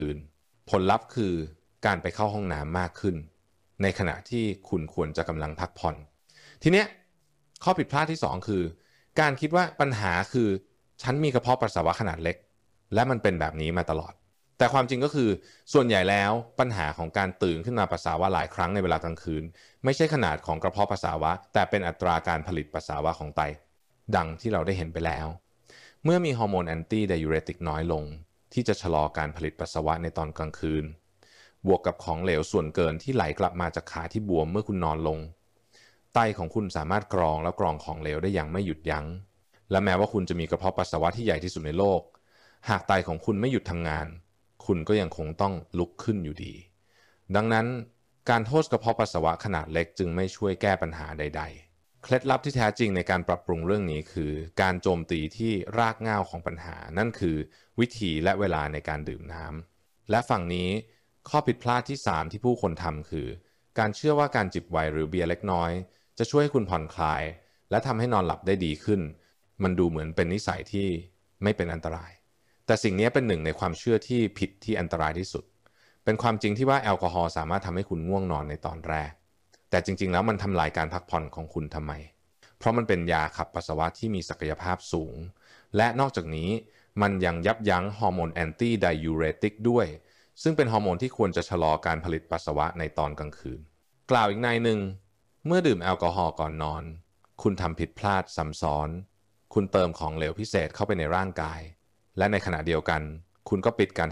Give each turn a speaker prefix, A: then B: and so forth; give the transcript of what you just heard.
A: คืนผลลัพธ์คือการไปเข้าห้องน้ำมากขึ้นในขณะที่คุณควรจะกำลังพักผ่อนทีเนี้ยข้อผิดพลาดที่2คือการคิดว่าปัญหาคือฉันมีกระเพาะปัสสาวะขนาดเล็กและมันเป็นแบบนี้มาตลอดแต่ความจริงก็คือส่วนใหญ่แล้วปัญหาของการตื่นขึ้นมาปัสสาวะหลายครั้งในเวลากลางคืนไม่ใช่ขนาดของกระเพาะปัสสาวะแต่เป็นอัตราการผลิตปัสสาวะของไตดังที่เราได้เห็นไปแล้วเมื่อมีฮอร์โมนแอนตี้ไดยูเรติกน้อยลงที่จะชะลอการผลิตปัสสาวะในตอนกลางคืนบวกกับของเหลวส่วนเกินที่ไหลกลับมาจากขาที่บวมเมื่อคุณนอนลงไตของคุณสามารถกรองและกรองของเหลวได้อย่างไม่หยุดยั้งและแม้ว่าคุณจะมีกระเพาะปัสสาวะที่ใหญ่ที่สุดในโลกหากไตของคุณไม่หยุดทำงานคุณก็ยังคงต้องลุกขึ้นอยู่ดีดังนั้นการโทษกระเพาะปัสสาวะขนาดเล็กจึงไม่ช่วยแก้ปัญหาใดๆเคล็ดลับที่แท้จริงในการปรับปรุงเรื่องนี้คือการโจมตีที่รากเหง้าของปัญหานั่นคือวิธีและเวลาในการดื่มน้ำและฝั่งนี้ข้อผิดพลาดที่3ที่ผู้คนทำคือการเชื่อว่าการจิบไวน์หรือเบียร์เล็กน้อยจะช่วยให้คุณผ่อนคลายและทำให้นอนหลับได้ดีขึ้นมันดูเหมือนเป็นนิสัยที่ไม่เป็นอันตรายแต่สิ่งนี้เป็นหนึ่งในความเชื่อที่ผิดที่อันตรายที่สุดเป็นความจริงที่ว่าแอลกอฮอล์สามารถทำให้คุณง่วงนอนในตอนแรกแต่จริงๆแล้วมันทำลายการพักผ่อนของคุณทำไมเพราะมันเป็นยาขับปัสสาวะที่มีศักยภาพสูงและนอกจากนี้มันยังยับยั้งฮอร์โมนแอนตี้ไดยูเรติกด้วยซึ่งเป็นฮอร์โมนที่ควรจะชะลอการผลิตปัสสาวะในตอนกลางคืนกล่าวอีกในหนึ่งเมื่อดื่มแอลกอฮอล์ก่อนนอนคุณทำผิดพลาดซ้ำซ้อนคุณเติมของเหลวพิเศษเข้าไปในร่างกายและในขณะเดียวกันคุณก็ปิดการ